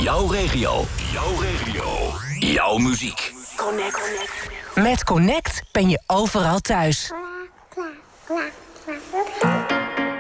Jouw regio. Jouw regio. Jouw muziek. Met Connect ben je overal thuis. Klaar.